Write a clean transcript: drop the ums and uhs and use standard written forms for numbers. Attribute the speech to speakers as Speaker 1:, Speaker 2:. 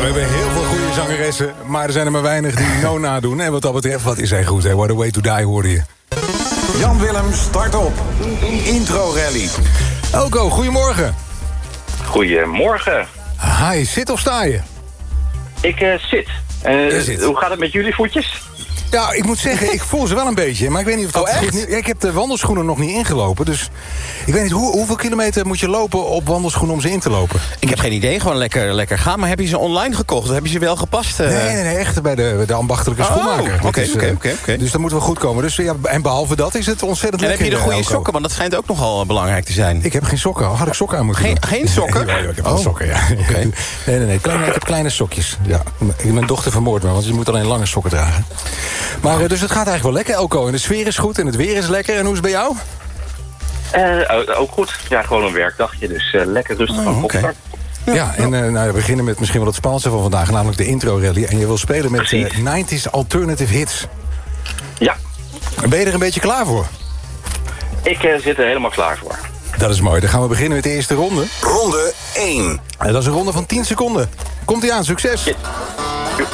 Speaker 1: hebben heel veel goede zangeressen, maar er zijn er maar weinig die Nona doen. En wat dat betreft, wat is hij goed, hè? What a way to die, hoorde je.
Speaker 2: Jan Willem, start op. Intro rally.
Speaker 1: Elko, goedemorgen.
Speaker 3: Goedemorgen.
Speaker 1: Hi, zit of sta je?
Speaker 3: Ik zit.
Speaker 1: zit.
Speaker 3: Hoe gaat het met jullie voetjes?
Speaker 1: Ja, ik moet zeggen, ik voel ze wel een beetje. Maar ik weet niet of dat
Speaker 3: echt?
Speaker 1: goed... Ja, ik heb de wandelschoenen nog niet ingelopen. Dus ik weet niet, hoeveel kilometer moet je lopen op wandelschoenen om ze in te lopen?
Speaker 4: Ik heb geen idee, gewoon lekker gaan. Maar heb je ze online gekocht? Of heb je ze wel gepast?
Speaker 1: Nee, echt bij de ambachtelijke schoenmaker.
Speaker 4: Oké.
Speaker 1: Dus dat moet wel goed komen. Dus, ja, en behalve dat is het ontzettend
Speaker 4: En
Speaker 1: lekker.
Speaker 4: heb je de goede
Speaker 1: Elko.
Speaker 4: sokken? Want dat schijnt ook nogal belangrijk te zijn.
Speaker 1: Ik heb geen sokken. Had ik sokken aan moeten doen?
Speaker 4: Geen sokken?
Speaker 1: Ja, ik heb wel sokken, ja.
Speaker 4: Oké.
Speaker 1: Nee. Ik heb kleine sokjes. Ja. Mijn dochter vermoordt me, want ze moet alleen lange sokken dragen. Maar dus het gaat eigenlijk wel lekker, Elko. En de sfeer is goed en het weer is lekker. En hoe is het bij jou?
Speaker 3: Ook goed. Ja, gewoon een werkdagje. Dus lekker rustig van opstart.
Speaker 1: Ja, en we beginnen met misschien wel het spannendste van vandaag. Namelijk de intro rally. En je wil spelen met 90s alternative hits.
Speaker 3: Ja.
Speaker 1: Ben je er een beetje klaar voor?
Speaker 3: Ik zit er helemaal klaar voor.
Speaker 1: Dat is mooi. Dan gaan we beginnen met de eerste ronde.
Speaker 2: Ronde 1.
Speaker 1: En dat is een ronde van 10 seconden. Komt-ie aan, succes.